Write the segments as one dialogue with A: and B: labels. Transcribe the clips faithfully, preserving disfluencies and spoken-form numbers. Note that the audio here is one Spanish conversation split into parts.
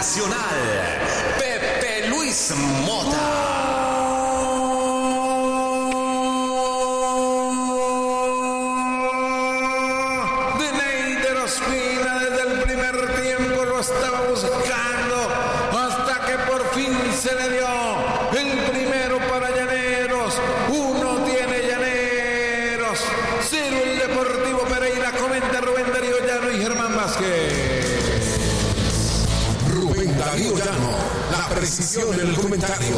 A: Nacional, Pepe Luis Mota.
B: Se le dio el primero para Llaneros, uno tiene Llaneros, cero el Deportivo Pereira. Comenta Rubén Darío Llano y Germán Vázquez.
A: Rubén Darío Llano, la precisión del comentario.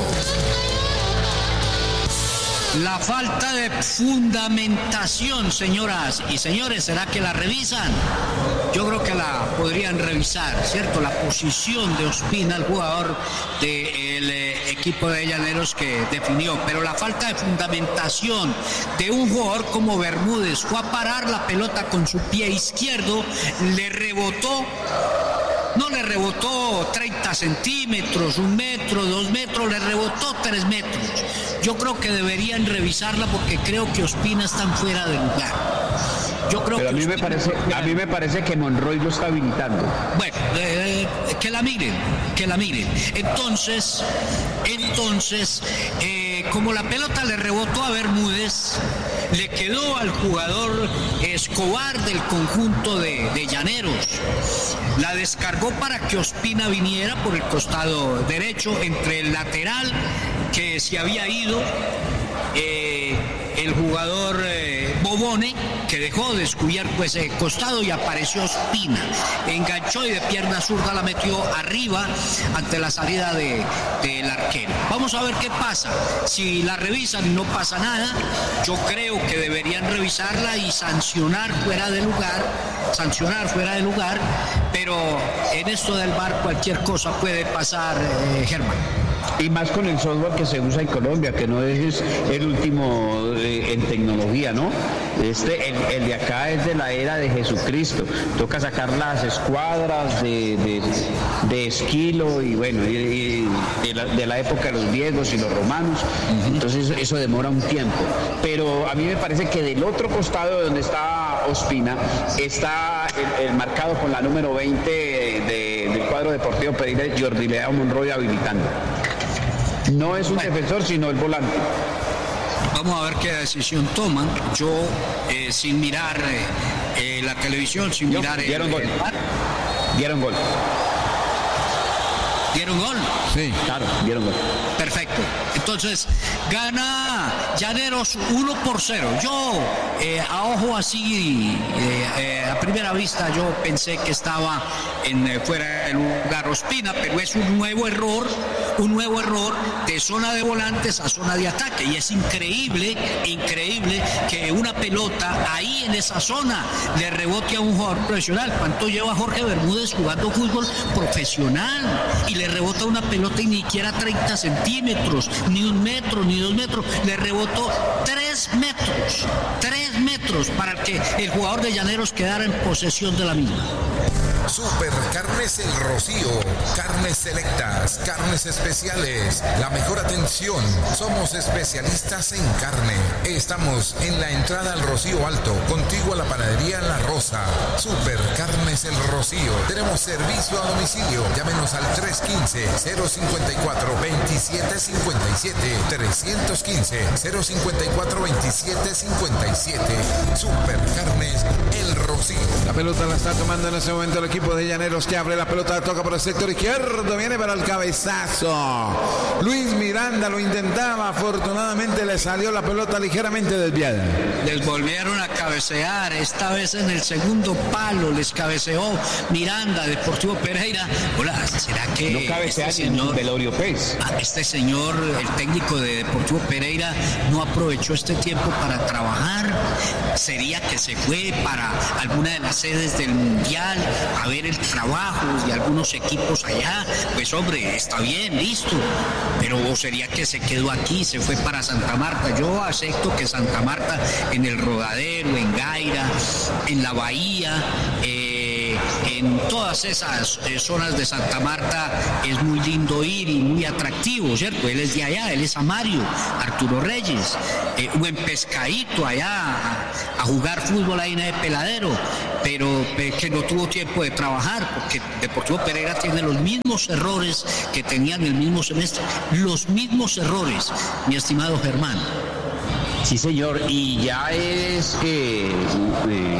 C: La falta de fundamentación, señoras y señores, ¿será que la revisan? Yo creo que la podrían revisar, ¿cierto? La posición de Ospina, el jugador del eh, equipo de Llaneros que definió, pero la falta de fundamentación de un jugador como Bermúdez, fue a parar la pelota con su pie izquierdo, le rebotó. No le rebotó treinta centímetros, un metro, dos metros, le rebotó tres metros. Yo creo que deberían revisarla porque creo que Ospina está fuera de lugar. Yo creo
D: Pero
C: que
D: a mí, me parece, a mí me parece que Monroy lo está habilitando.
C: Bueno, eh, que la miren, que la miren. Entonces, entonces, eh, como la pelota le rebotó a Bermúdez, le quedó al jugador Escobar del conjunto de, de Llaneros. La descargó para que Ospina viniera por el costado derecho, entre el lateral que se había ido, eh, el jugador eh, Bobone, que dejó descubierto ese costado y apareció Ospina. Enganchó y de pierna zurda la metió arriba ante la salida de, del arquero. Vamos a ver qué pasa. Si la revisan y no pasa nada, yo creo que deberían revisarla y sancionar fuera de lugar, sancionar fuera de lugar, pero en esto del V A R cualquier cosa puede pasar, eh, Germán.
D: Y más con el software que se usa en Colombia, que no es el último eh, en tecnología, ¿no? Este, el, el de acá es de la era de Jesucristo. Toca sacar las escuadras de, de, de Esquilo y bueno, y, y de, la, de la época de los griegos y los romanos. Uh-huh. Entonces eso demora un tiempo. Pero a mí me parece que del otro costado donde está Ospina, está el, el marcado con la número veinte de, del cuadro deportivo Pereira, Jordi Leao Monroy habilitando. No es un bueno. defensor, sino el volante.
C: Vamos a ver qué decisión toman. Yo, eh, sin mirar eh, eh, la televisión, sin Yo, mirar...
D: Dieron
C: el,
D: gol.
C: El...
D: Dieron gol.
C: ¿Dieron gol?
D: Sí, claro, dieron gol.
C: Perfecto. Entonces, gana Llaneros uno por cero. Yo, eh, a ojo así, eh, eh, a primera vista, yo pensé que estaba en eh, fuera del lugar Ospina, pero es un nuevo error, un nuevo error de zona de volantes a zona de ataque. Y es increíble, increíble que una pelota ahí en esa zona le rebote a un jugador profesional. ¿Cuánto lleva Jorge Bermúdez jugando fútbol profesional? Y le rebota una pelota y ni siquiera treinta centímetros, ni un metro, ni dos metros, le rebotó tres metros, tres metros para que el jugador de Llaneros quedara en posesión de la misma.
A: Super Carnes El Rocío, carnes selectas, carnes especiales, la mejor atención, somos especialistas en carne. Estamos en la entrada al Rocío Alto, contigo a la panadería La Rosa. Super Carnes El Rocío, tenemos servicio a domicilio, llámenos al tres uno cinco, cero cinco cuatro, dos siete cinco siete, tres uno cinco, cero cinco cuatro, dos siete cinco siete, Super Carnes El Rocío.
B: La pelota la está tomando en ese momento el equipo de Llaneros, que abre la pelota, toca por el sector izquierdo, viene para el cabezazo. Luis Miranda lo intentaba, afortunadamente le salió la pelota ligeramente desviada.
C: Les volvieron a cabecear, esta vez en el segundo palo les cabeceó Miranda, Deportivo Pereira. Hola, ¿será que
D: no cabecea este ni señor, Velorio Pérez?
C: Este señor, el técnico de Deportivo Pereira, no aprovechó este tiempo para trabajar? ¿Sería que se fue para alguna de las sedes del Mundial a ver el trabajo de algunos equipos allá? Pues hombre, está bien, listo, pero sería que se quedó aquí, se fue para Santa Marta. Yo acepto que Santa Marta, en el Rodadero, en Gaira, en la Bahía, eh, en todas esas eh, zonas de Santa Marta es muy lindo ir y muy atractivo, ¿cierto? Él es de allá, él es Amario, Arturo Reyes, eh, buen pescadito allá a, a jugar fútbol ahí en el Peladero, pero eh, que no tuvo tiempo de trabajar, porque Deportivo Pereira tiene los mismos errores que tenían el mismo semestre, los mismos errores, mi estimado Germán.
D: Sí, señor, y ya es eh, eh,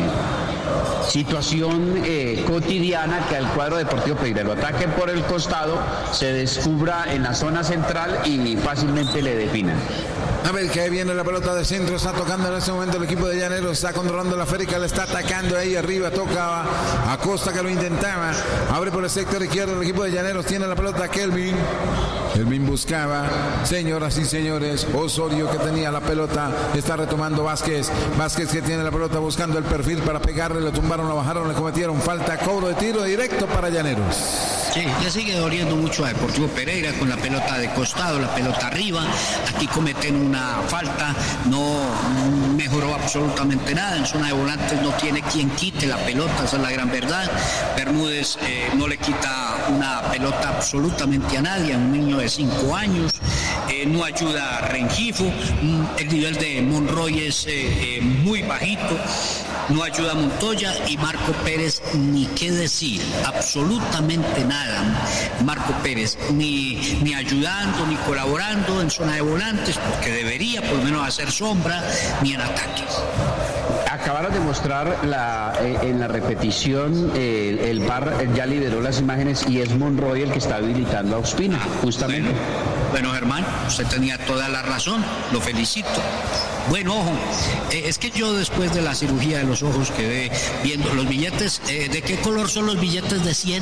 D: situación eh, cotidiana que al cuadro Deportivo Pereira lo ataquen por el costado, se descubra en la zona central y fácilmente le definan.
B: A ver, que ahí viene la pelota de centro, está tocando en este momento el equipo de Llaneros, está controlando la Férica, le está atacando ahí arriba, toca a Acosta que lo intentaba, abre por el sector izquierdo el equipo de Llaneros, tiene la pelota Kelvin, Kelvin buscaba, señoras y señores, Osorio que tenía la pelota, está retomando Vázquez, Vázquez que tiene la pelota buscando el perfil para pegarle, le tumbaron, la bajaron, le cometieron falta, cobro de tiro directo para Llaneros.
C: Sí, le sigue doliendo mucho a Deportivo Pereira con la pelota de costado, la pelota arriba, aquí cometen una falta, no mejoró absolutamente nada, en zona de volantes no tiene quien quite la pelota, esa es la gran verdad. Bermúdez eh, no le quita una pelota absolutamente a nadie, a un niño de cinco años, eh, no ayuda a Rengifo, el nivel de Monroy es eh, eh, muy bajito, no ayuda a Montoya y Marco Pérez ni qué decir, absolutamente nada. Marco Pérez ni, ni ayudando ni colaborando en zona de volantes, porque debería por lo menos hacer sombra, ni en ataques.
D: Acabaron de mostrar la, eh, en la repetición, eh, el V A R ya liberó las imágenes y es Monroy el que está habilitando a Ospina, justamente.
C: Bueno, bueno, Germán, usted tenía toda la razón, lo felicito. Bueno, ojo, eh, es que yo después de la cirugía de los ojos quedé viendo los billetes, eh, ¿de qué color son los billetes de cien?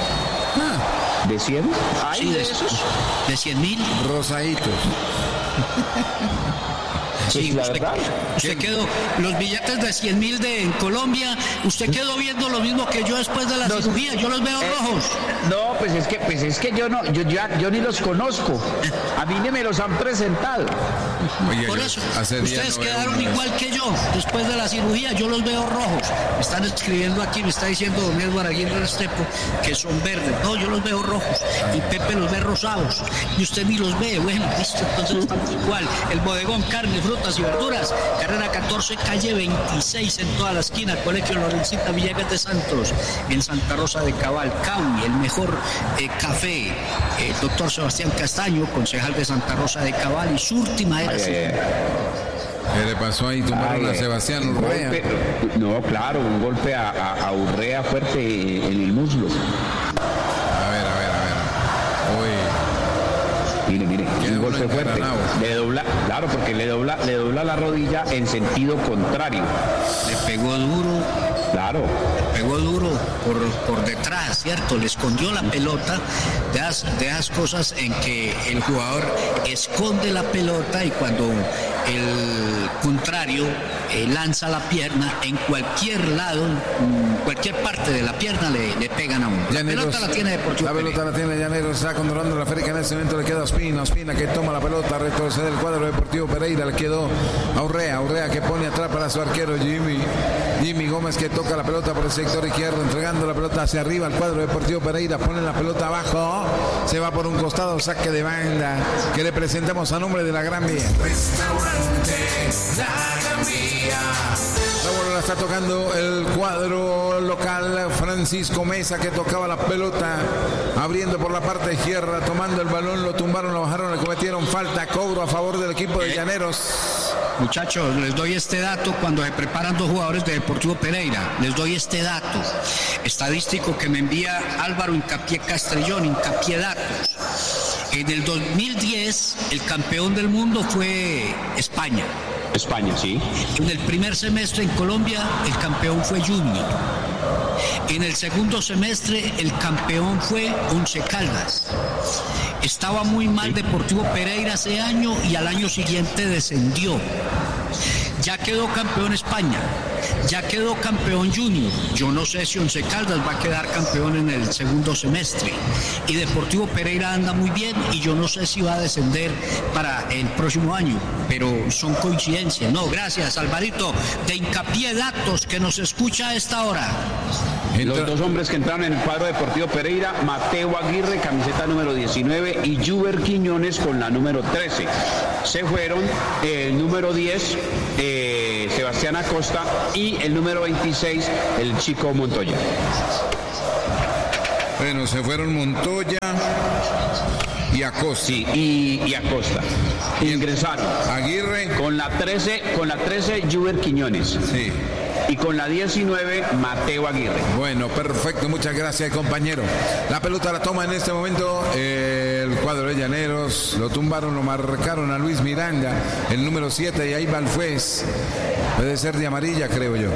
D: Ah, ¿de cien? ¿Hay
C: sí,
D: de,
C: de
D: esos?
C: ¿De cien mil?
B: Rosaditos.
C: Sí,
D: pues la
C: usted,
D: verdad.
C: usted quedó, los billetes de cien mil de en Colombia, usted quedó viendo lo mismo que yo después de la
D: Los,
C: cirugía, yo los veo
D: eh,
C: rojos.
D: No, pues es que, pues es que yo no, yo, yo, yo ni los conozco. A mí ni me los han presentado.
B: Oye,
C: Por
B: yo
C: eso,
B: hace días
C: ustedes
B: no veo
C: quedaron
B: una
C: igual que yo, después de la cirugía, yo los veo rojos. Me están escribiendo aquí, me está diciendo don Edward Aguirre Restrepo que son verdes. No, yo los veo rojos y Pepe los ve rosados. Y usted ni los ve, bueno, listo, entonces estamos igual. El bodegón, carne, frutas y verduras, carrera catorce, calle veintiséis en toda la esquina, Colegio Lorencita Villegas de Santos, en Santa Rosa de Cabal, Cauny, el mejor eh, café, eh, doctor Sebastián Castaño, concejal de Santa Rosa de Cabal y su última era...
D: Ay, ay, ay.
B: ¿Qué le pasó ahí? Tumbaron
D: Ay,
B: a Sebastián
D: un
B: Urrea.
D: golpe, no, claro, un golpe a, a, a Urrea fuerte en el muslo.
B: A ver, a ver, a ver. Uy.
D: Mire, mire,
B: Quedó
D: un golpe fuerte.
B: encarnado.
D: Le dobla, claro, porque le dobla, le dobla la rodilla en sentido contrario.
C: Le pegó duro,
D: Claro.
C: pegó duro por, por detrás, ¿cierto? Le escondió la pelota, de esas, de esas cosas en que el jugador esconde la pelota y cuando el contrario eh, lanza la pierna, en cualquier lado, en cualquier parte de la pierna le, le pegan a uno. La
B: Llaneros,
C: pelota la tiene Deportivo
B: La pelota
C: Pereira.
B: la tiene Llaneros, está controlando la Férica en este momento, le queda a Ospina, Ospina que toma la pelota, retrocede el cuadro Deportivo Pereira, le quedó a Urrea, Urrea que pone atrás para su arquero Jimmy, Jimmy Gómez que toca la pelota por el sector izquierdo, entregando la pelota hacia arriba al cuadro Deportivo Pereira, pone la pelota abajo, se va por un costado, saque de banda, que le presentamos a nombre de la Gran Vía. Restaurante La Gran Vía. La bola la está tocando el cuadro local, Francisco Mesa que tocaba la pelota, abriendo por la parte izquierda, tomando el balón, lo tumbaron, lo bajaron, le cometieron falta, cobro a favor del equipo de Llaneros.
C: Muchachos, les doy este dato cuando se preparan dos jugadores de Deportivo Pereira. Les doy este dato estadístico que me envía Álvaro Hincapié Castrillón, Hincapié Datos. En el dos mil diez, el campeón del mundo fue España.
D: España, sí.
C: En el primer semestre en Colombia, el campeón fue Junior. En el segundo semestre, el campeón fue Once Caldas. Estaba muy mal Deportivo Pereira ese año y al año siguiente descendió. Ya quedó campeón España, ya quedó campeón Junior. Yo no sé si Once Caldas va a quedar campeón en el segundo semestre. Y Deportivo Pereira anda muy bien y yo no sé si va a descender para el próximo año. Pero son coincidencias. No, gracias, Alvarito, de Hincapié Datos, que nos escucha a esta hora.
D: Los dos hombres que entraron en el cuadro Deportivo Pereira, Mateo Aguirre, camiseta número diecinueve, y Juber Quiñones con la número trece. Se fueron eh, el número diez, eh, Sebastián Acosta, y el número veintiséis, el Chico Montoya.
B: Bueno, se fueron Montoya y Acosta.
D: Sí, y, y Acosta. Ingresaron
B: Aguirre.
D: Con la trece, con la trece, Juber Quiñones.
B: Sí.
D: Y con la diecinueve, Mateo Aguirre.
B: Bueno, perfecto, muchas gracias, compañero. La pelota la toma en este momento eh, el cuadro de Llaneros. Lo tumbaron, lo marcaron a Luis Miranda, el número siete, y ahí va el juez. Puede ser de amarilla, creo yo.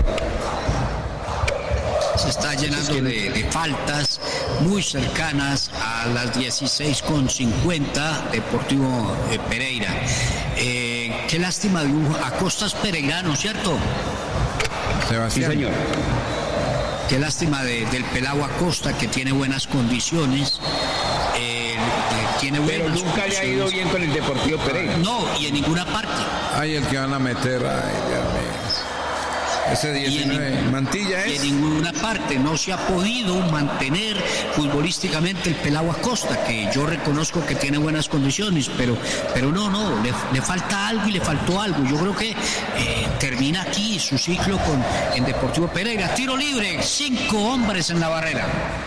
C: Se está llenando de, de faltas muy cercanas a las dieciséis con cincuenta, Deportivo eh, Pereira. Eh, qué lástima de un Acostas pereirano, ¿cierto?
B: Sebastián.
D: Sí, señor.
C: Qué lástima de, del Pelao Acosta, que tiene buenas condiciones. Eh, eh, tiene
D: Pero
C: buenas
D: nunca le ha ido bien con el Deportivo Pereira.
C: No, y en ninguna parte.
B: Ahí el que van a meter. Ay, Dios mío. Ese diecinueve,
C: y en,
B: Mantilla es.
C: Y en ninguna parte no se ha podido mantener futbolísticamente el Pelao Acosta, que yo reconozco que tiene buenas condiciones, pero, pero no, no, le, le falta algo y le faltó algo. Yo creo que eh, termina aquí su ciclo con en Deportivo Pereira. Tiro libre, cinco hombres en la barrera.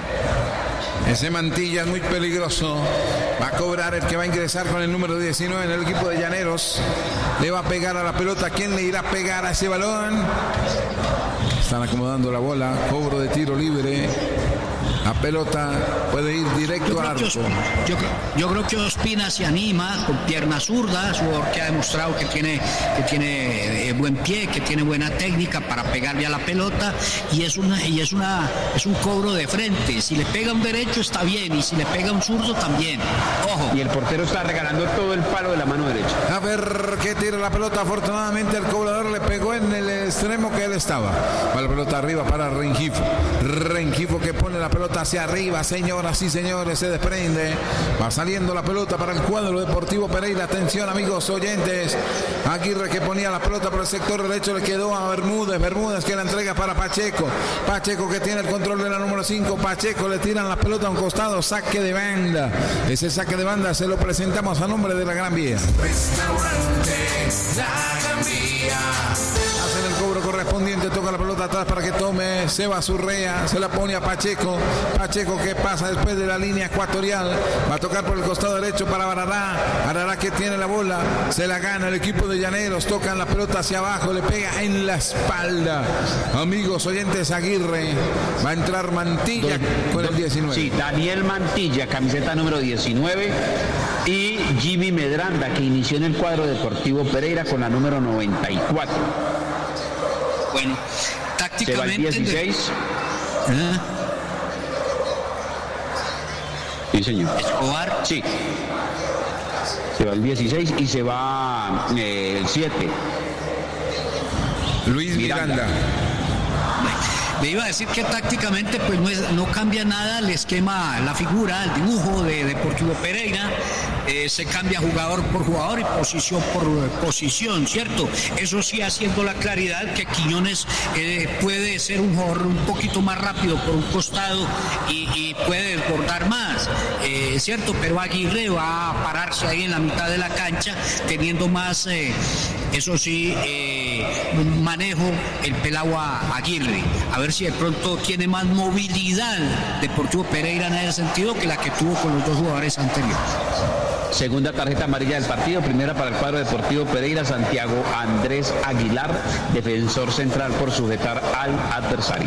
B: Ese Mantilla es muy peligroso. Va a cobrar el que va a ingresar con el número diecinueve en el equipo de Llaneros. Le va a pegar a la pelota. ¿Quién le irá a pegar a ese balón? Están acomodando la bola. Cobro de tiro libre. La pelota puede ir directo al arco.
C: Yo, yo creo que Ospina se anima con pierna zurda, su jugador que ha demostrado que tiene, que tiene eh, buen pie, que tiene buena técnica para pegarle a la pelota, y es una y es una es un cobro de frente. Si le pega un derecho está bien, y si le pega un zurdo también. Ojo.
D: Y el portero está regalando todo el palo de la mano derecha.
B: A ver qué tira la pelota. Afortunadamente el cobrador le pegó en el extremo que él estaba. Va la pelota arriba para Rengifo. Rengifo que pone la pelota hacia arriba, señoras y señores, se desprende. Va saliendo la pelota para el cuadro Deportivo Pereira. Atención, amigos oyentes. Aguirre que ponía la pelota por el sector derecho, le quedó a Bermúdez. Bermúdez que la entrega para Pacheco. Pacheco que tiene el control de la número cinco. Pacheco le tiran la pelota a un costado. Saque de banda. Ese saque de banda se lo presentamos a nombre de la Gran Vía. Restaurante La Gran Vía. Hacen el cobro correspondiente, toca la pelota atrás para que tome Seba Zurrea, se la pone a Pacheco. Pacheco que pasa después de la línea ecuatorial, va a tocar por el costado derecho para Barará. Barará que tiene la bola, se la gana el equipo de Llaneros, tocan la pelota hacia abajo, le pega en la espalda. Amigos oyentes, Aguirre, va a entrar Mantilla do, con do, el diecinueve.
D: Sí, Daniel Mantilla, camiseta número diecinueve, y Jimmy Medranda, que inició en el cuadro Deportivo Pereira con la número noventa y cuatro.
C: Bueno, tácticamente.
D: Se va el dieciséis.
C: ¿Eh?
D: Sí, señor.
C: Escobar.
D: Sí. Se va el dieciséis y se va eh, el siete.
B: Luis Miranda. Miranda.
C: Le iba a decir que tácticamente pues no, es, no cambia nada el esquema, la figura, el dibujo de Deportivo Pereira. Eh, se cambia jugador por jugador y posición por posición, ¿cierto? Eso sí, haciendo la claridad que Quiñones eh, puede ser un jugador un poquito más rápido por un costado y, y puede desbordar más, eh, ¿cierto? Pero Aguirre va a pararse ahí en la mitad de la cancha, teniendo más, eh, eso sí, eh, manejo el Pelao Aguirre. A ver si de pronto tiene más movilidad Deportivo Pereira en ese sentido que la que tuvo con los dos jugadores anteriores.
D: Segunda tarjeta amarilla del partido, primera para el cuadro Deportivo Pereira, Santiago Andrés Aguilar, defensor central por sujetar al adversario.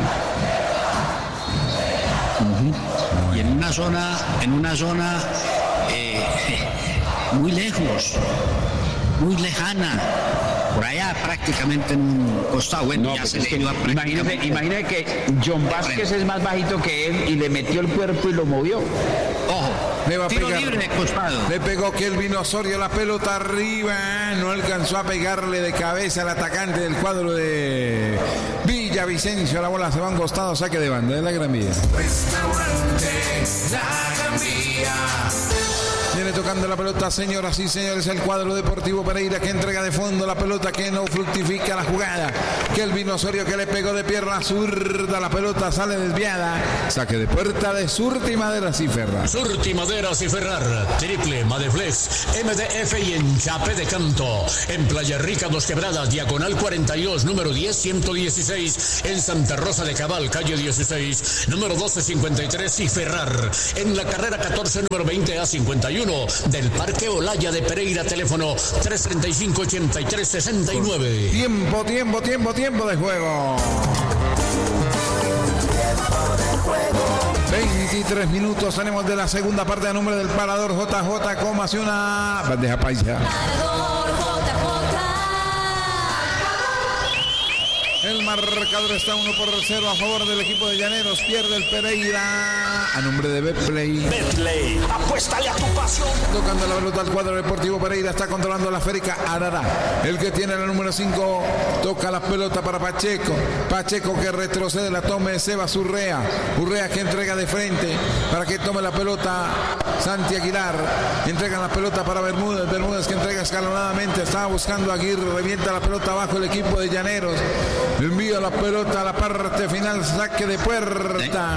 C: Uh-huh. Y en una zona, en una zona eh, muy lejos, muy lejana. Por allá prácticamente en un costado. Bueno,
D: no,
C: ya
D: pues
C: se
D: es
C: le
D: que,
C: iba
D: imagínese, imagínese que John Vázquez es más bajito que él y le metió el cuerpo y lo movió.
C: Ojo,
B: le va a
C: tiro
B: pegar.
C: Libre de costado.
B: Le pegó Kelvin Osorio la pelota arriba. No alcanzó a pegarle de cabeza al atacante del cuadro de Villavicencio. La bola se va a un costado, saque de banda de la Gran Vía. Restaurante La Gran Vía. Viene tocando la pelota, señoras y señores, el cuadro Deportivo Pereira que entrega de fondo la pelota, que no fructifica la jugada. Kelvin Osorio que le pegó de pierna zurda, la pelota sale desviada. Saque de puerta de Surti Maderas y Ferrar.
E: Surti Maderas y Ferrar, triple Madeflex, M D F y en Chape de Canto. En Playa Rica, Dos Quebradas, diagonal cuarenta y dos, número diez, ciento dieciséis. En Santa Rosa de Cabal, calle dieciséis, número doce cincuenta y tres y Ferrar. En la carrera catorce, número veinte a cincuenta y uno del Parque Olaya de Pereira, teléfono tres treinta y cinco, ochenta y tres, sesenta y nueve.
B: Tiempo, tiempo, tiempo, tiempo de juego. veintitrés minutos tenemos de la segunda parte a nombre del Parador J J, como hace una bandeja paisa. El marcador está uno por cero a favor del equipo de Llaneros. Pierde el Pereira a nombre de Betplay.
E: Betplay, apuéstale a tu pasión.
B: Tocando la pelota al cuadro Deportivo Pereira. Está controlando la esférica Arara. El que tiene la número cinco. Toca la pelota para Pacheco. Pacheco que retrocede, la toma de Sebas Urrea. Urrea que entrega de frente para que tome la pelota Santi Aguilar. Entrega la pelota para Bermúdez. Bermúdez que entrega escalonadamente. Estaba buscando a Aguirre. Revienta la pelota abajo el equipo de Llaneros. Envía la pelota a la parte final, saque de puerta.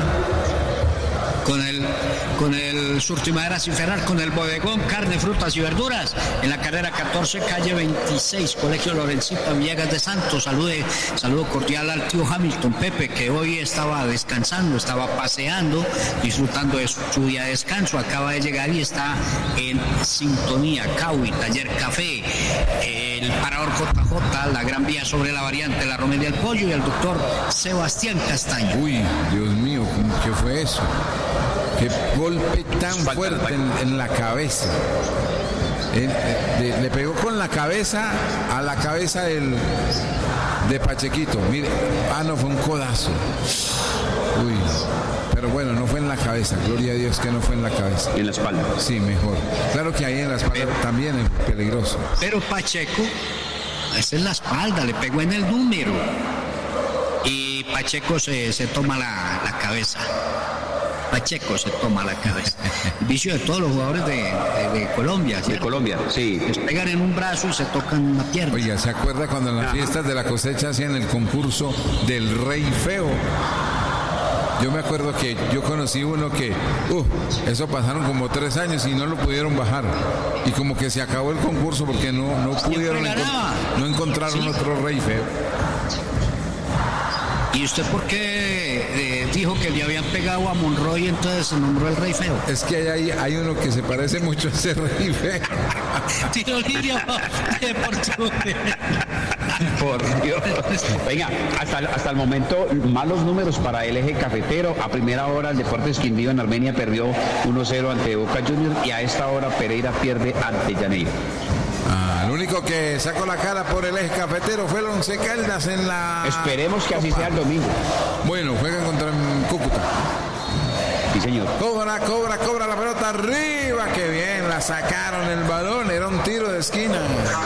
C: Con el, con el Surti Maderas y Ferrar, con el bodegón, carne, frutas y verduras. En la carrera catorce, calle veintiséis, Colegio Lorencito Villegas de Santos. Salude, saludo cordial al tío Hamilton Pepe, que hoy estaba descansando, estaba paseando, disfrutando de su, su día de descanso. Acaba de llegar y está en sintonía. Caui, Taller Café, el Parador J J, la Gran Vía sobre la variante, la Romería del Pollo y el doctor Sebastián Castaño.
B: Uy, Dios mío, ¿qué fue eso? Qué golpe tan fuerte en, en la cabeza. Eh, de, le pegó con la cabeza a la cabeza del, de Pachequito. Mire, ah, no, fue un codazo. Uy, pero bueno, no fue en la cabeza. Gloria a Dios que no fue en la cabeza.
D: En la espalda.
B: Sí, mejor. Claro que ahí en la espalda pero, también es peligroso.
C: Pero Pacheco, es en la espalda, le pegó en el número. Y Pacheco se, se toma la, la cabeza. Pacheco se toma la cabeza. El vicio de todos los jugadores de, de, de Colombia. ¿cierto?
D: De Colombia, sí.
C: Les pegan en un brazo y se tocan una pierna.
B: Oiga, ¿se acuerda cuando en las Ajá. fiestas de la cosecha hacían el concurso del Rey Feo? Yo me acuerdo que yo conocí uno que, uh, eso pasaron como tres años y no lo pudieron bajar. Y como que se acabó el concurso porque no, no pudieron, encont- no encontraron ¿Sí? otro Rey Feo.
C: ¿Y usted por qué eh, dijo que le habían pegado a Monroy y entonces se nombró el Rey Feo?
B: Es que hay, hay uno que se parece mucho a ese Rey Feo.
C: Tiro lirio deportivo.
D: Por Dios. Venga, hasta, hasta el momento, malos números para el eje cafetero. A primera hora, el Deportes Quindío en Armenia perdió uno cero ante Boca Juniors y a esta hora Pereira pierde ante Llaneiro.
B: Ah, el único que sacó la cara por el eje cafetero fue el Once Caldas en la...
D: Esperemos que así sea el domingo.
B: Bueno, juegan contra Cúcuta.
D: Sí, señor.
B: Cobra, cobra, cobra la pelota arriba. Qué bien, la sacaron el balón. Era un tiro de esquina.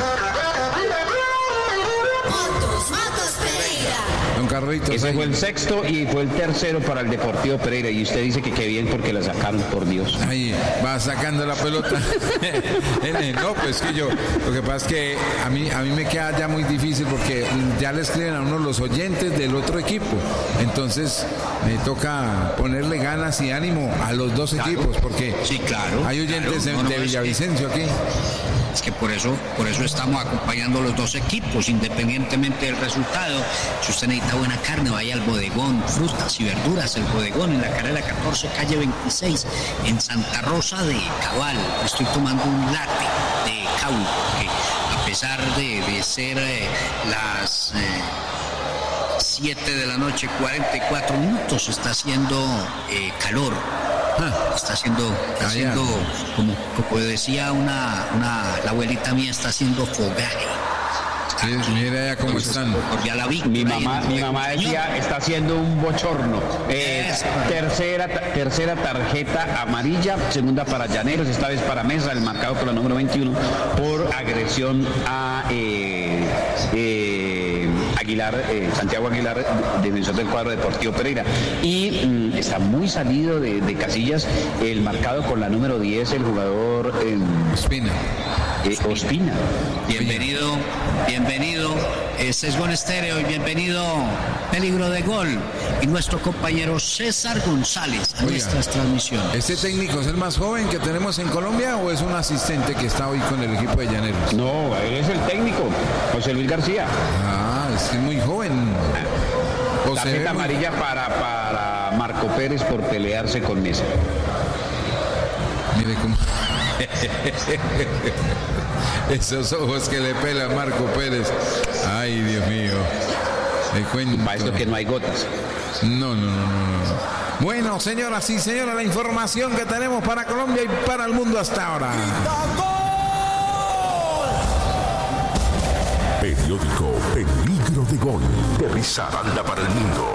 B: Don Carlitos.
D: Ese
B: ahí.
D: fue el sexto y fue el tercero para el Deportivo Pereira. Y usted dice que qué bien porque la sacaron, por Dios.
B: Ahí va sacando la pelota. No, pues que yo, lo que pasa es que a mí, a mí me queda ya muy difícil porque ya le escriben a uno los oyentes del otro equipo. Entonces me toca ponerle ganas y ánimo a los dos claro. equipos porque
C: sí, claro,
B: hay oyentes
C: claro.
B: de,
C: no,
B: de
C: no,
B: Villavicencio
C: es que,
B: aquí.
C: Es que por eso, por eso estamos acompañando a los dos equipos, independientemente del resultado. Si usted necesita buena carne, vaya al bodegón, frutas y verduras, el bodegón en la carrera catorce, calle veintiséis, en Santa Rosa de Cabal. Estoy tomando un latte de Caui, porque a pesar de, de ser eh, las eh, siete de la noche, cuarenta y cuatro minutos, está haciendo eh, calor. Ah, está haciendo, está haciendo como, como decía una, una, la abuelita mía, está haciendo fogaje.
B: Sí, mira ya cómo están.
C: Ya la vi.
D: Mi mamá, mi mamá decía, está haciendo un bochorno. Eh, tercera, tercera tarjeta amarilla, segunda para Llaneros, esta vez para Mesa, el marcado por la número veintiuno, por agresión a eh, eh, Aguilar, eh, Santiago Aguilar, defensor del cuadro Deportivo Pereira. Y mm, está muy salido de, de casillas el marcado con la número diez, el jugador eh,
B: Ospina.
D: Eh, Ospina.
C: Bienvenido, bienvenido, eh, Sesgón Estéreo, y bienvenido Peligro de Gol, y nuestro compañero César González a
B: Oiga,
C: nuestras transmisiones.
B: ¿Este técnico es el más joven que tenemos en Colombia o es un asistente que está hoy con el equipo de Llaneros?
D: No, él es el técnico, José Luis García.
B: Ah, es que es muy joven. O se ve
D: Tarjeta
B: muy-
D: amarilla para, para Marco Pérez por pelearse con Mesa.
B: Mire cómo. Esos ojos que le pela Marco Pérez. Ay, Dios mío. Me cuento.
D: Para esto que no hay gotas.
B: No, no, no, no, no. Bueno, señoras y señores, la información que tenemos para Colombia y para el mundo hasta ahora.
F: Periódico Peligro de Gol. De Risaralda para el mundo.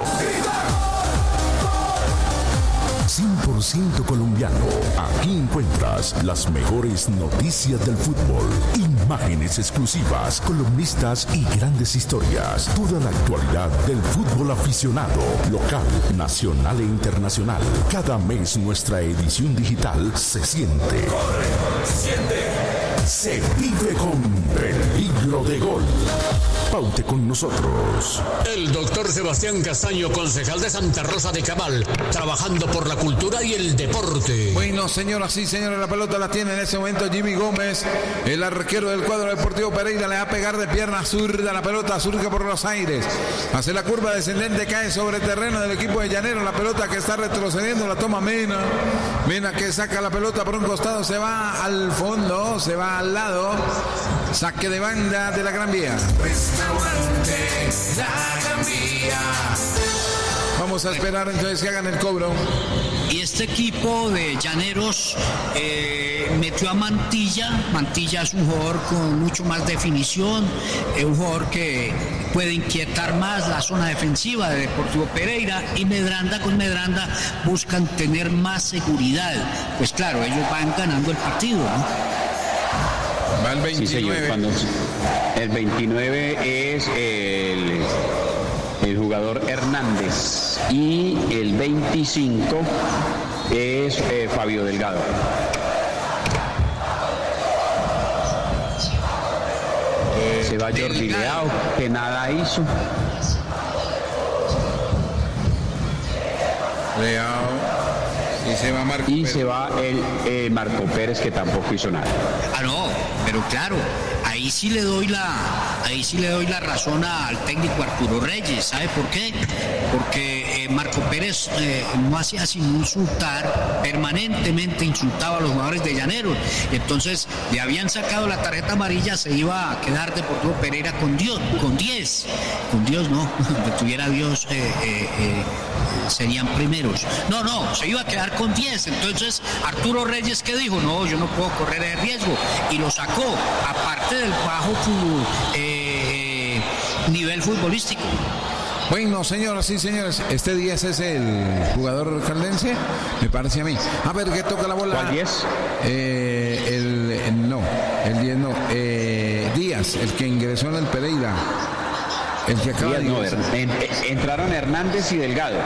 F: cien por ciento colombiano. Aquí encuentras las mejores noticias del fútbol, imágenes exclusivas, columnistas y grandes historias. Toda la actualidad del fútbol aficionado, local, nacional e internacional. Cada mes nuestra edición digital se siente. Corre, se siente. Se vive con Peligro de Gol. Paute con nosotros.
E: El doctor Sebastián Castaño, concejal de Santa Rosa de Cabal, trabajando por la cultura y el deporte.
B: Bueno, señoras y señores, la pelota la tiene en ese momento Jimmy Gómez, el arquero del cuadro Deportivo Pereira. Le va a pegar de pierna zurda, la pelota surge por los aires, hace la curva descendente, cae sobre el terreno del equipo de Llaneros. La pelota que está retrocediendo la toma Mena, Mena que saca la pelota por un costado, se va al fondo, se va al lado, saque de banda de la Gran Vía.
A: La Gran Vía.
B: Vamos a esperar entonces que hagan el cobro.
C: Y este equipo de Llaneros eh, metió a Mantilla. Mantilla es un jugador con mucho más definición, es un jugador que puede inquietar más la zona defensiva de Deportivo Pereira, y Medranda con Medranda buscan tener más seguridad. Pues claro, ellos van ganando el partido, ¿no?
B: Va el
D: Sí, señor.
B: veintinueve.
D: Cuando el veintinueve es el, el jugador Hernández y el veinticinco es eh, Fabio Delgado. Se va Jordi Leao, que nada hizo.
B: Leao. Y se va Marco
D: Y
B: Pérez.
D: se va el eh, Marco Pérez, que tampoco hizo nada.
C: Ah, no, pero claro, ahí sí le doy la, ahí sí le doy la razón al técnico Arturo Reyes. ¿Sabe por qué? Porque eh, Marco Pérez eh, no hacía sino insultar, permanentemente insultaba a los jugadores de Llaneros. Entonces le habían sacado la tarjeta amarilla, se iba a quedar Deportivo Pereira con Dios, con diez, con Dios no, que tuviera Dios eh, eh, eh, serían primeros. No, no, se iba a quedar con diez. Entonces Arturo Reyes, ¿qué dijo? No, yo no puedo correr el riesgo, y lo sacó, aparte del bajo fútbol, eh, nivel futbolístico.
B: Bueno, señoras y señores, este diez es el jugador caldense, me parece a mí. A ver, que toca la bola.
D: ¿Cuál diez?
B: Eh, el, el- no, el diez no. Eh, Díaz, el que ingresó en el Pereira. El que acaba
D: Díaz
B: de
D: no,
B: ingresar.
D: en- entraron Hernández y Delgado.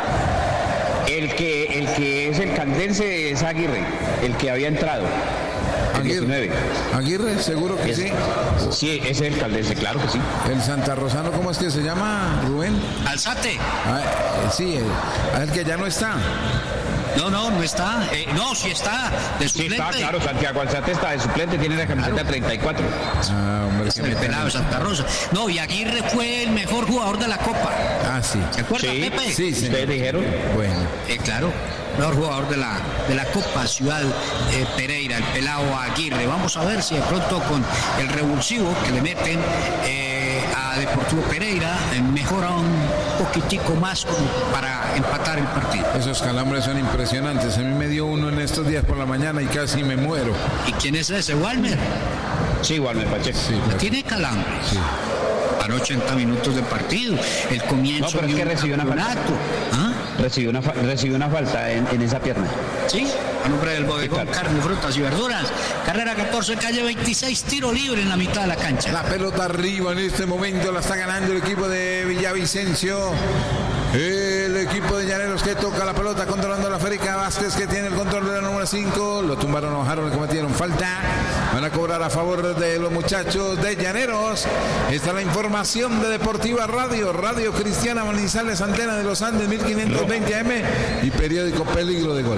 D: El que, el que es el caldense es Aguirre, el que había entrado. El diecinueve.
B: Aguirre, seguro que
D: Es-
B: sí.
D: Sí, ese es el caldense, claro que sí.
B: El Santa Rosano, ¿cómo es que se llama, Rubén?
C: Alzate.
B: Ah, eh, sí, el, el que ya no está.
C: No, no, no está. Eh, no, sí está, de
D: Sí,
C: suplente.
D: está, claro, Santiago Alzate está de suplente, tiene la camiseta
C: Claro.
D: treinta y cuatro.
B: Ah, hombre, que
C: El
B: me
C: pelado de Santa Rosa. No, y Aguirre fue el mejor jugador de la Copa.
B: Ah, sí.
C: ¿Se acuerda,
D: Sí,
C: Pepe?
B: Sí, señor.
D: Ustedes dijeron.
B: Bueno.
C: Eh, claro, mejor jugador de la, de la Copa Ciudad eh, Pereira, el pelado Aguirre. Vamos a ver si de pronto con el revulsivo que le meten eh, a Deportivo Pereira eh, mejora un poquitico más como para empatar el partido.
B: Esos calambres son impresionantes. A mí me dio uno en estos días por la mañana y casi me muero.
C: ¿Y quién es ese? Walmer.
D: Sí, igual me Pacheco.
B: Sí, pues,
C: Tiene calambres. Para ochenta minutos de partido. El comienzo
D: No, pero es
C: de
D: que
C: un
D: recibió una falta.
C: campeonato. ¿Ah?
D: Recibió una, fa- recibió una falta en, en esa pierna.
C: Sí, a nombre del bodegón Carne, Frutas y Verduras. Carrera catorce, calle veintiséis, tiro libre en la mitad de la cancha.
B: La pelota arriba en este momento la está ganando el equipo de Villavicencio. El equipo de Llaneros que toca la pelota controlando la Férica Vázquez, que tiene el control de la número cinco. Lo tumbaron, lo bajaron, le cometieron falta. Van a cobrar a favor de los muchachos de Llaneros. Esta es la información de Deportiva Radio, Radio Cristiana Manizales, Antena de los Andes, mil quinientos veinte A M y periódico Peligro de Gol.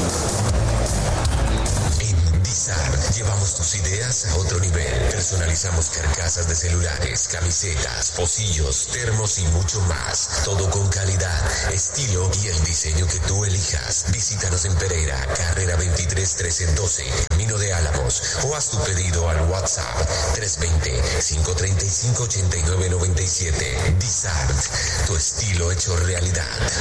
G: Llevamos tus ideas a otro nivel. Personalizamos carcasas de celulares, camisetas, pocillos, termos y mucho más. Todo con calidad, estilo y el diseño que tú elijas. Visítanos en Pereira, carrera veintitrés trece doce, Camino de Álamos, o haz tu pedido al WhatsApp tres dos cero, cinco tres cinco, ocho nueve nueve siete. Dizart, tu estilo hecho realidad.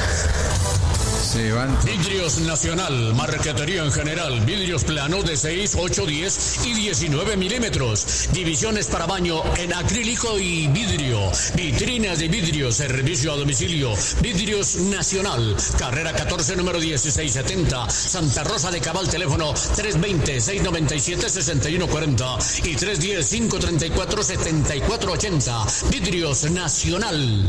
B: Se van.
E: Vidrios Nacional, marquetería en general, vidrios plano de seis, ocho, diez y diecinueve milímetros. Divisiones para baño en acrílico y vidrio. Vitrinas de vidrio, servicio a domicilio. Vidrios Nacional, carrera catorce, número dieciséis setenta, Santa Rosa de Cabal, teléfono tres dos cero, seis nueve siete, seis uno cuatro cero y tres uno cero, cinco tres cuatro, siete cuatro ocho cero. Vidrios Nacional.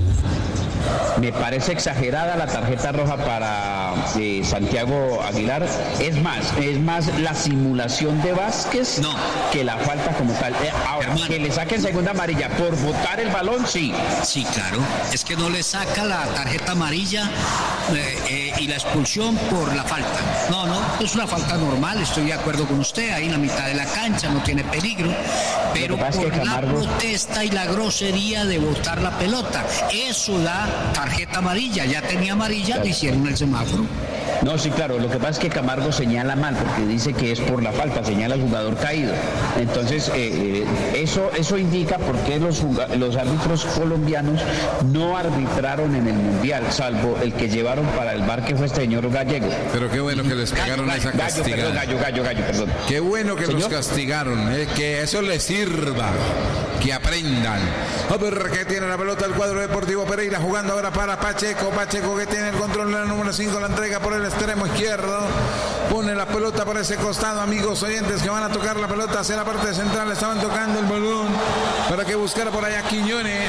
D: Me parece exagerada la tarjeta roja para eh, Santiago Aguilar. Es más, es más la simulación de Vázquez
C: no.
D: que la falta como tal. Eh, ahora, Hermano. que le saquen segunda amarilla por botar el balón, sí.
C: Sí, claro. Es que no le saca la tarjeta amarilla eh, eh, y la expulsión por la falta. No, no, es una falta normal, estoy de acuerdo con usted. Ahí en la mitad de la cancha no tiene peligro. Pero por la Camargo... protesta y la grosería de botar la pelota, eso da tarjeta amarilla. Ya tenía amarilla, le hicieron el semáforo.
D: No, sí, claro, lo que pasa es que Camargo señala mal porque dice que es por la falta, señala al jugador caído. Entonces, eh, eso, eso indica por qué los, los árbitros colombianos no arbitraron en el Mundial, salvo el que llevaron para el bar, que fue este señor Gallego.
B: Pero qué bueno que les pegaron
D: gallo,
B: esa
D: gallo,
B: castigada.
D: Perdón, gallo, gallo, gallo, perdón.
B: Qué bueno que
D: ¿Señor?
B: los castigaron, eh, que eso les sirva, que aprendan. A ver que tiene la pelota el cuadro Deportivo Pereira, jugando ahora para Pacheco. Pacheco que tiene el control de la número cinco, la entrega por el extremo izquierdo, pone la pelota por ese costado. Amigos oyentes que van a tocar la pelota hacia la parte central, estaban tocando el balón para que buscara por allá Quiñones.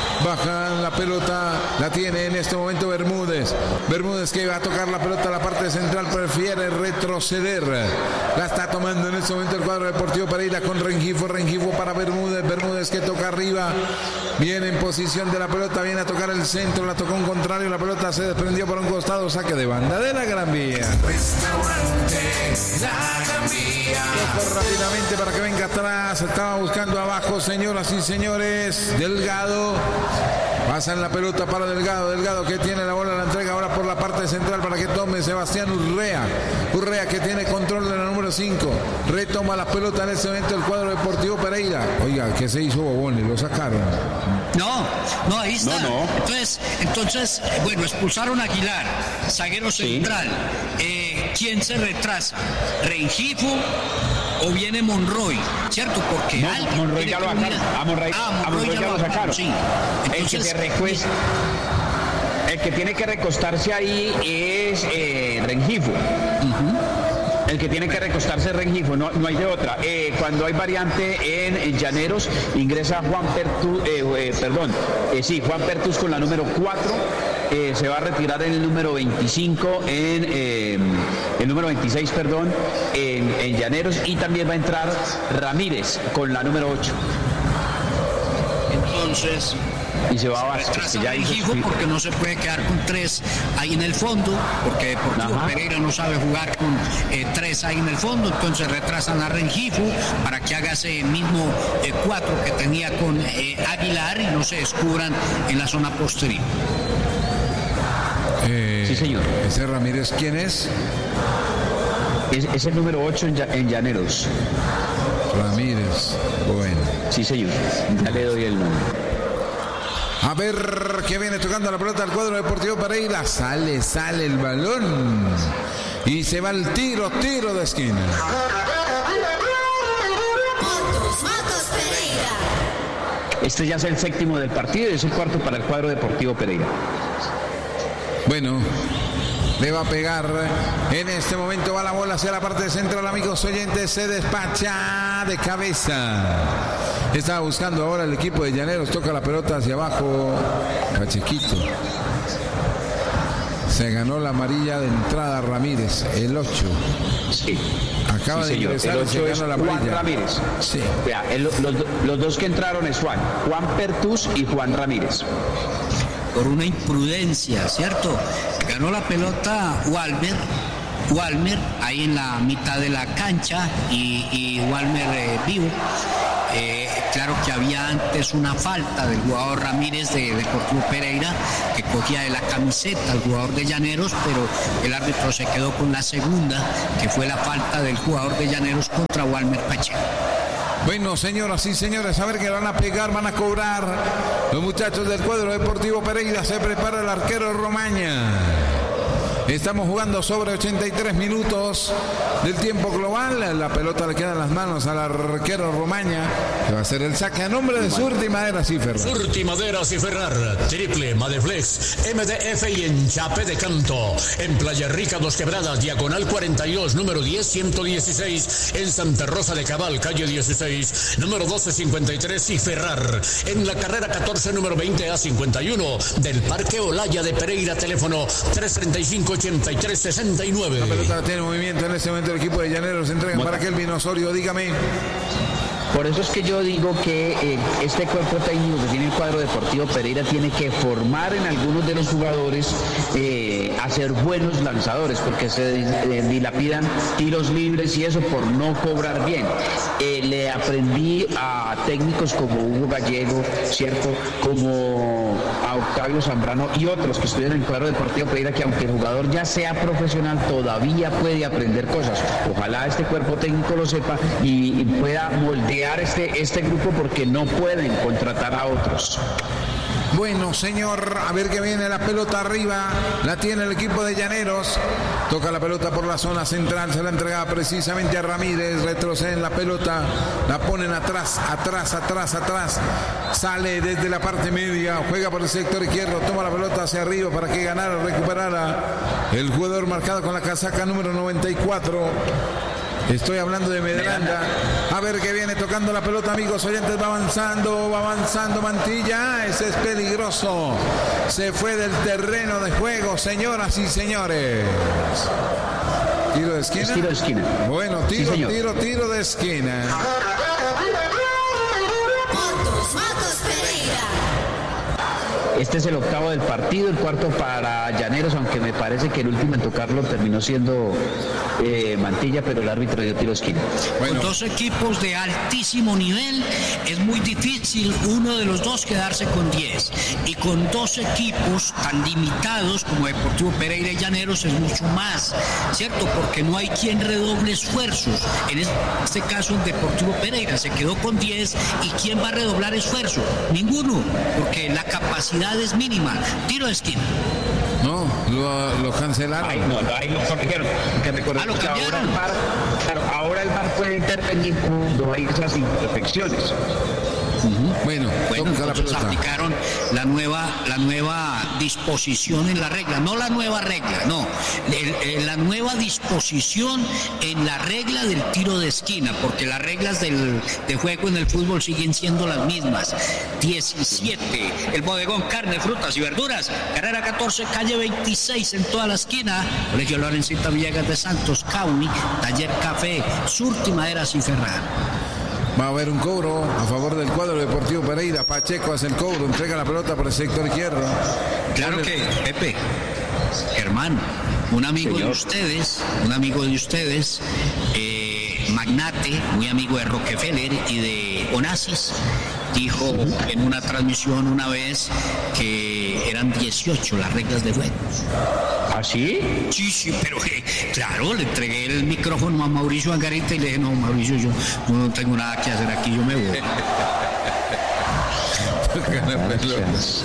B: Bajan la pelota, la tiene en este momento Bermúdez. Bermúdez que va a tocar la pelota a la parte central, prefiere retroceder. La está tomando en este momento el cuadro Deportivo Pereira con Rengifo. Rengifo para Bermúdez. Bermúdez que toca arriba, viene en posición de la pelota, viene a tocar el centro, la tocó un contrario, la pelota se desprendió por un costado, saque de banda de la Gran Vía.
A: Restaurante La Gran Vía.
B: Toco rápidamente para que venga atrás, estaba buscando abajo, señoras y señores. Delgado, pasan la pelota para Delgado, Delgado que tiene la bola, la entrega ahora por la parte central para que tome Sebastián Urrea. Urrea que tiene control de la número cinco, retoma la pelota en este momento el cuadro Deportivo Pereira. Oiga, ¿qué se hizo Bobón? ¿Lo sacaron?
C: No, no, ahí está.
D: No, no.
C: Entonces, entonces, bueno, expulsaron a Aguilar, zaguero central. Sí. Eh, ¿Quién se retrasa? ¿Rengifo o viene Monroy? ¿Cierto? Porque
D: no,
C: alguien
D: Monroy ya lo sacaron. A Monroy,
C: ah,
D: a Monroy ya, ya lo sacaron.
C: Sí. Entonces,
D: el que se recuesta, el que tiene que recostarse ahí es eh, Rengifo. Uh-huh. El que tiene que recostarse es Rengifo, no, no hay de otra. Eh, cuando hay variante en, en Llaneros, ingresa Juan Pertus, eh, eh, perdón, eh, sí, Juan Pertus con la número cuatro, eh, se va a retirar en el número veinticinco, en eh, el número veintiséis, perdón, en, en Llaneros, y también va a entrar Ramírez con la número ocho.
C: Entonces...
D: Y se va a Vázquez,
C: que ya hizo... porque no se puede quedar con tres ahí en el fondo, porque Deportivo Ajá. Pereira no sabe jugar con eh, tres ahí en el fondo, entonces retrasan a Rengifo para que haga ese mismo eh, cuatro que tenía con eh, Aguilar y no se descubran en la zona posterior.
B: Eh,
D: sí, señor.
B: ¿Ese Ramírez quién es?
D: Es, es el número ocho en, en Llaneros.
B: Ramírez, bueno.
D: Sí, señor, ya le doy el nombre.
B: A ver que viene tocando la pelota al cuadro Deportivo Pereira. Sale, sale el balón. Y se va el tiro, tiro de esquina.
H: Motos, Motos Pereira.
D: Este ya es el séptimo del partido y es el cuarto para el cuadro Deportivo Pereira.
B: Bueno, Le va a pegar. En este momento va la bola hacia la parte central, amigos oyentes. Se despacha de cabeza. Estaba buscando ahora el equipo de Llaneros. Toca la pelota hacia abajo. Pachequito. Se ganó la amarilla de entrada Ramírez, el ocho.
D: Sí.
B: Acaba
D: sí,
B: de
D: señor.
B: ingresar
D: El
B: y se
D: ocho es
B: ganó la
D: Juan
B: amarilla.
D: Ramírez.
B: Sí.
D: Vea, el, los, los dos que entraron es Juan. Juan Pertus y Juan Ramírez.
C: Por una imprudencia, ¿cierto? Ganó la pelota Walmer. Walmer ahí en la mitad de la cancha y, y Walmer eh, vivo. Eh, claro que había antes una falta del jugador Ramírez de Deportivo Pereira que cogía de la camiseta al jugador de Llaneros, pero el árbitro se quedó con la segunda, que fue la falta del jugador de Llaneros contra Walmer Pacheco.
B: Bueno, señoras y señores, a ver que van a pegar, van a cobrar los muchachos del cuadro Deportivo Pereira. Se prepara el arquero Romaña. Estamos jugando sobre ochenta y tres minutos del tiempo global. La pelota le queda en las manos al arquero Romaña, que va a hacer el saque a nombre de Surti Maderas y Ferrar.
E: Surti Maderas y Ferrar, triple Madeflex, M D F y Enchape de Canto. En Playa Rica, Dos Quebradas, diagonal cuarenta y dos, número diez ciento dieciséis. En Santa Rosa de Cabal, calle dieciséis, número doce cincuenta y tres y Ferrar. En la carrera catorce, número veinte a cincuenta y uno del Parque Olaya de Pereira, teléfono tres treinta y cinco ochenta y tres sesenta y nueve.
B: La pelota tiene movimiento en este momento el equipo de Llaneros. Entregan para Kelvin Osorio, dígame.
D: Por eso es que yo digo que eh, este cuerpo técnico que tiene el cuadro Deportivo Pereira tiene que formar en algunos de los jugadores eh, a ser buenos lanzadores, porque se eh, dilapidan tiros libres y eso por no cobrar bien. Eh, le aprendí a técnicos como Hugo Gallego, ¿cierto? Como a Octavio Zambrano y otros que estudian en el cuadro Deportivo Pereira, que aunque el jugador ya sea profesional, todavía puede aprender cosas. Ojalá este cuerpo técnico lo sepa y, y pueda moldear Este, este grupo, porque no pueden contratar a otros.
B: Bueno, señor, a ver que viene la pelota arriba. La tiene el equipo de Llaneros. Toca la pelota por la zona central. Se la entrega precisamente a Ramírez. Retroceden la pelota. La ponen atrás, atrás, atrás, atrás. Sale desde la parte media. Juega por el sector izquierdo. Toma la pelota hacia arriba para que ganara, recuperara el jugador marcado con la casaca número noventa y cuatro. Estoy hablando de Medranda. A ver que viene tocando la pelota, amigos oyentes. Va avanzando, va avanzando Mantilla. Ese es peligroso. Se fue del terreno de juego, señoras y señores. ¿Tiro de esquina?
D: Es tiro de esquina.
B: Bueno, tiro,
D: Sí,
B: tiro, tiro de esquina.
H: Motos, Motos Pereira.
D: Este es el octavo del partido, el cuarto para Llaneros, aunque me parece que el último en tocarlo terminó siendo eh, Mantilla, pero el árbitro dio tiro de esquina.
B: Bueno.
C: Con dos equipos de altísimo nivel es muy difícil uno de los dos quedarse con diez, y con dos equipos tan limitados como Deportivo Pereira y Llaneros es mucho más, ¿cierto? Porque no hay quien redoble esfuerzos. En este caso el Deportivo Pereira se quedó con diez, y ¿quién va a redoblar esfuerzo? Ninguno, porque la capacidad es mínima. Tiro de esquina.
B: No, lo, lo cancelaron.
D: Ay, no, no, ahí lo corrigieron. Que recordemos
C: Ah, ¿lo
D: que ahora
C: cambiaron?
D: el V A R, claro, ahora el V A R puede intervenir cuando hay esas imperfecciones.
B: Bueno,
C: Bueno,
B: toca la
C: entonces
B: pelota.
C: aplicaron la nueva, la nueva disposición en la regla, no la nueva regla, no, el- el- la nueva disposición en la regla del tiro de esquina, porque las reglas del, de juego en el fútbol siguen siendo las mismas. diecisiete, el bodegón carne, frutas y verduras, carrera catorce, calle veintiséis en toda la esquina, Colegio Lorencita Villegas de Santos, Cauni, Taller Café, Surti Maderas y Ferrar.
B: Va a haber un cobro a favor del cuadro Deportivo Pereira. Pacheco hace el cobro, entrega la pelota por el sector izquierdo.
C: Claro que, Pepe, hermano, un amigo
D: Señor.
C: de ustedes, un amigo de ustedes, eh, magnate, muy amigo de Rockefeller y de Onassis, dijo en una transmisión una vez que eran dieciocho las reglas de juego.
D: ¿Ah, sí?
C: Sí, sí, pero eh, claro, le entregué el micrófono a Mauricio Angarita y le dije, no, Mauricio, yo, yo no tengo nada que hacer aquí, yo me voy.
B: Toca la pelota.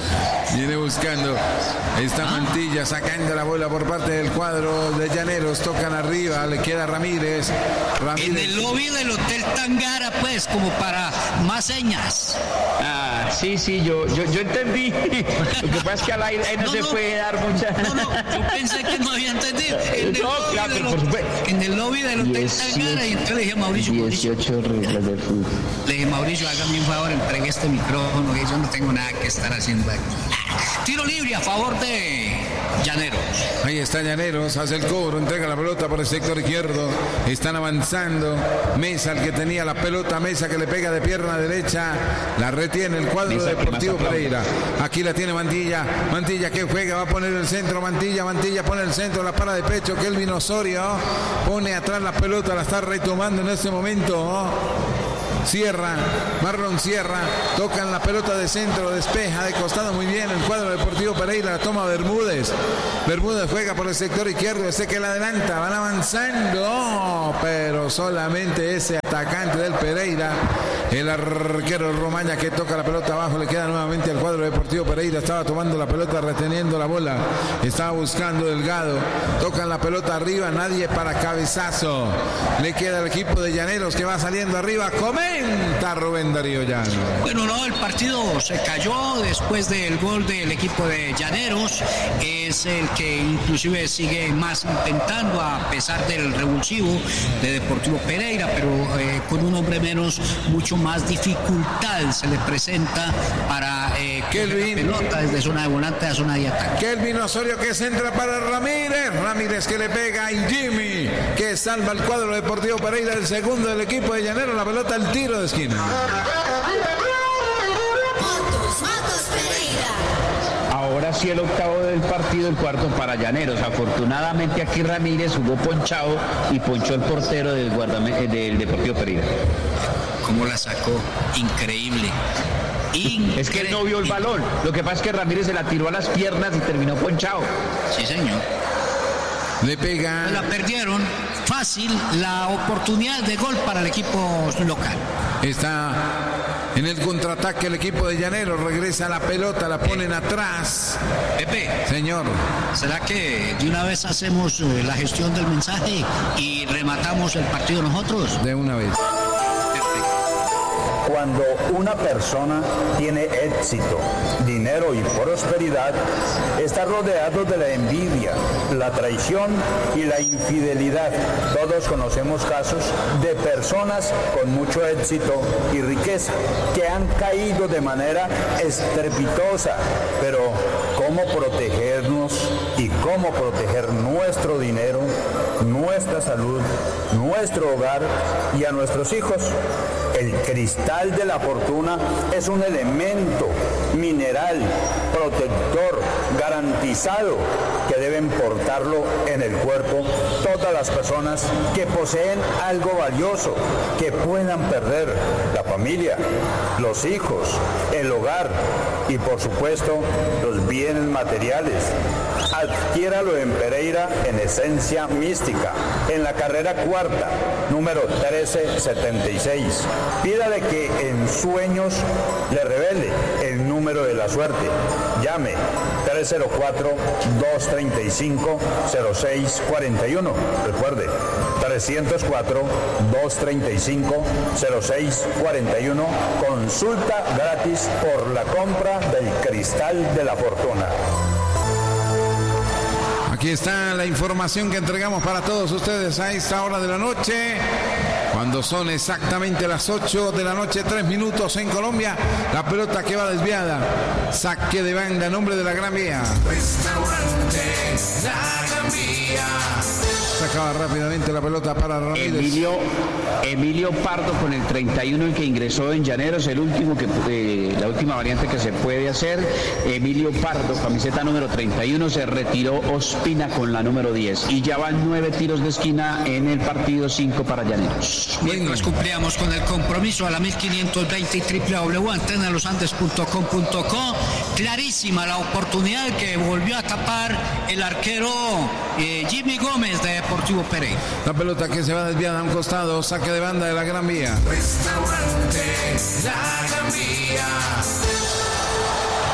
B: Viene buscando esta
C: ¿Ah?
B: Mantilla, sacando la bola por parte del cuadro de Llaneros. Tocan arriba, le queda Ramírez. Ramírez.
C: En el lobby del Hotel Tangara, pues, como para más señas.
D: Ah, sí, sí, yo, yo, yo entendí. Lo que pasa es que al aire no, no se no, puede dar mucha.
C: No, no, yo pensé que no había entendido. En el,
D: no,
C: lobby,
D: claro,
C: del,
D: por supuesto.
C: En el lobby del Hotel
D: dieciocho,
C: Tangara, y entonces le dije a Mauricio.
D: dieciocho reglas del fútbol.
C: Le dije, Mauricio, hágame un favor, entregue este micrófono, que yo no tengo nada que estar haciendo aquí. Tiro libre a favor de Llaneros.
B: Ahí está Llaneros, hace el cobro, entrega la pelota por el sector izquierdo. Están avanzando. Mesa, el que tenía la pelota, Mesa que le pega de pierna derecha. La retiene el cuadro Mesa, Deportivo Pereira. Aquí la tiene Mantilla. Mantilla que juega, va a poner el centro. Mantilla, Mantilla pone el centro, la para de pecho. Kelvin Osorio pone atrás la pelota, la está retomando en este momento. Sierra, Marlon Sierra, tocan la pelota de centro, despeja de costado muy bien el cuadro Deportivo Pereira, la toma Bermúdez. Bermúdez juega por el sector izquierdo, ese que la adelanta, van avanzando, pero solamente ese atacante del Pereira, el arquero Romaña que toca la pelota abajo, le queda nuevamente al cuadro Deportivo Pereira, estaba tomando la pelota, reteniendo la bola, estaba buscando Delgado, tocan la pelota arriba, nadie para cabezazo, le queda al equipo de Llaneros que va saliendo arriba, come Rubén Darío Llano.
C: Bueno, no, el partido se cayó después del gol del equipo de Llaneros. Es el que inclusive sigue más intentando a pesar del revulsivo de Deportivo Pereira, pero eh, con un hombre menos, mucho más dificultad se le presenta para eh,
B: Kelvin.
C: La pelota desde zona de volante a zona de ataque.
B: Kelvin Osorio que centra para Ramírez. Ramírez que le pega y Jimmy que salva el cuadro Deportivo Pereira, el segundo del equipo de Llaneros. La pelota al tiro de esquina.
H: Motos, Motos Pereira.
D: Ahora sí el octavo del partido, el cuarto para Llaneros. Afortunadamente aquí Ramírez jugó ponchado y ponchó el portero del, guardame, del Deportivo Pereira.
C: ¿Cómo la sacó? Increíble. Increíble.
D: Es que él no vio el balón. Lo que pasa es que Ramírez se la tiró a las piernas y terminó ponchado.
C: Sí, señor.
B: Le pega.
C: La perdieron fácil la oportunidad de gol para el equipo local.
B: Está en el contraataque el equipo de Llaneros. Regresa la pelota, la ponen atrás.
C: Pepe.
B: Señor.
C: ¿Será que de una vez hacemos la gestión del mensaje y rematamos el partido nosotros?
B: De una vez.
I: Cuando una persona tiene éxito, dinero y prosperidad, está rodeado de la envidia, la traición y la infidelidad. Todos conocemos casos de personas con mucho éxito y riqueza que han caído de manera estrepitosa. Pero ¿cómo protegernos y cómo proteger nuestro dinero, nuestra salud, nuestro hogar y a nuestros hijos? El cristal de la fortuna es un elemento mineral, protector, garantizado, que deben portarlo en el cuerpo todas las personas que poseen algo valioso, que puedan perder: la familia, los hijos, el hogar y por supuesto los bienes materiales. Adquiéralo en Pereira en Esencia Mística, en la carrera cuarta, número trece setenta y seis. Pídale que en sueños le revele el número de la suerte. Llame tres cero cuatro, dos tres cinco, cero seis cuatro uno. Recuerde, tres cero cuatro, dos tres cinco, cero seis cuatro uno. Consulta gratis por la compra del cristal de la fortuna.
B: Aquí está la información que entregamos para todos ustedes a esta hora de la noche. Cuando son exactamente las ocho de la noche, tres minutos en Colombia, la pelota que va desviada. Saque de banda en nombre de la Gran Vía.
A: Restaurante La Gran Vía.
B: Sacaba rápidamente la pelota para Ramírez.
D: Emilio, Emilio Pardo con el treinta y uno, el que ingresó en Llaneros, el último que eh, la última variante que se puede hacer. Emilio Pardo, camiseta número treinta y uno, se retiró Ospina con la número diez. Y ya van nueve tiros de esquina en el partido, cinco para Llaneros.
C: Mientras cumplíamos con el compromiso a la mil quinientos veinte y doble u doble u doble u punto antena los andes punto com punto co, clarísima la oportunidad que volvió a tapar el arquero eh, Jimmy Gómez de Deportivo Pereira.
B: La pelota que se va desviada a un costado, saque de banda de la Gran Vía.
A: Restaurante La Gran Vía.